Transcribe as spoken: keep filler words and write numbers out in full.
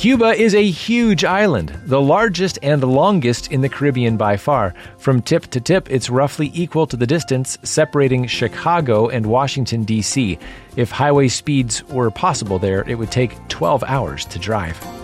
Cuba is a huge island, the largest and longest in the Caribbean by far. From tip to tip, it's roughly equal to the distance separating Chicago and Washington, D C If highway speeds were possible there, it would take twelve hours to drive.